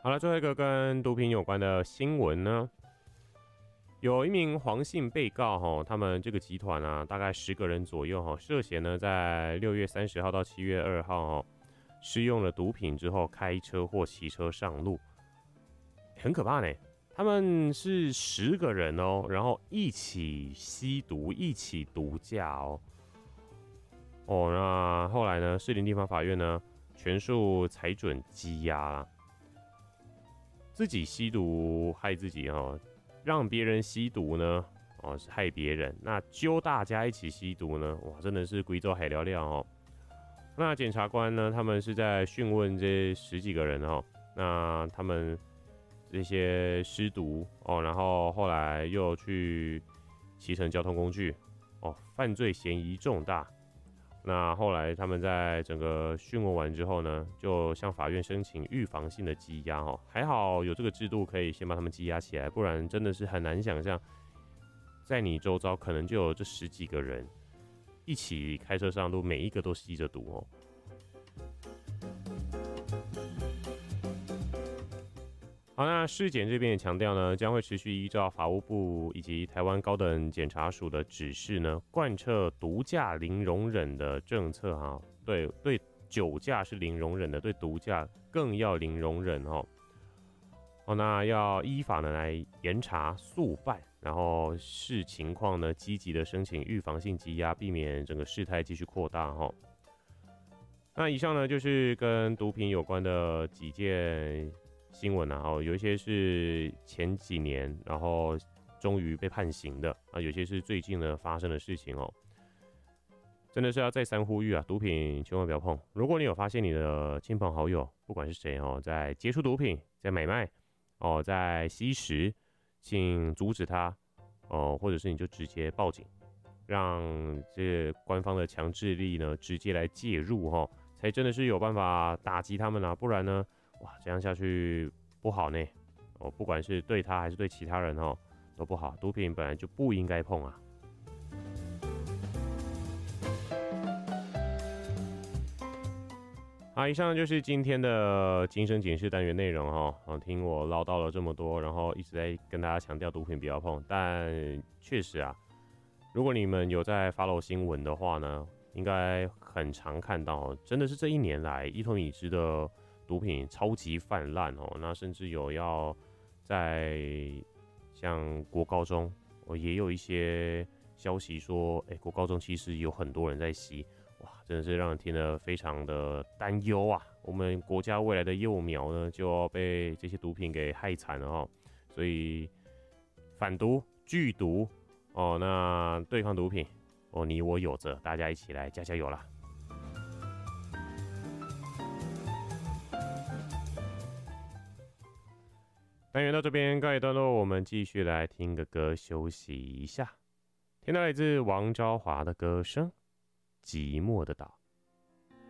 好了，最后一个跟毒品有关的新闻呢，有一名黄姓被告他们这个集团啊，大概10个人左右涉嫌呢在6月30号到7月2号施用了毒品之后开车或骑车上路，很可怕呢。他们是10个人然后一起吸毒，一起毒驾那后来呢，士林地方法院呢全数裁准羁押啦。自己吸毒害自己让别人吸毒呢是害别人，那揪大家一起吸毒呢，哇，真的是贵州海聊聊那检察官呢，他们是在讯问这10几个人那他们这些施毒然后后来又去骑乘交通工具犯罪嫌疑重大。那后来他们在整个讯问完之后呢，就向法院申请预防性的羁押还好有这个制度可以先把他们羁押起来，不然真的是很难想象，在你周遭可能就有这10几个人一起开车上路，每一个都吸着毒好，那市检这边也强调呢，将会持续依照法务部以及台湾高等检察署的指示呢，贯彻毒驾零容忍的政策对酒驾是零容忍的，对毒驾更要零容忍那要依法呢来严查速办，然后视情况呢积极的申请预防性羁押，避免整个事态继续扩大那以上呢就是跟毒品有关的几件新闻有一些是前几年然后终于被判刑的有些是最近呢发生的事情真的是要再三呼吁毒品千万不要碰。如果你有发现你的亲朋好友，不管是谁在接触毒品，在买卖在吸食，请阻止他或者是你就直接报警，让这官方的强制力呢直接来介入才真的是有办法打击他们不然呢哇，这样下去不好呢不管是对他还是对其他人都不好。毒品本来就不应该碰好，以上就是今天的精神警示单元内容听我唠叨了这么多，然后一直在跟大家强调毒品不要碰，但确实如果你们有在 follow 新闻的话呢，应该很常看到真的是这1年来伊托米兹的毒品超级泛滥那甚至有要在像国高中也有一些消息说国高中其实有很多人在吸，哇，真的是让人听得非常的担忧我们国家未来的幼苗呢就要被这些毒品给害惨了所以反毒拒毒那对抗毒品你我有责，大家一起来加油啦。单元到这边告一段落，我们继续来听个歌休息一下。听到来自王昭华的歌声《寂寞的岛》。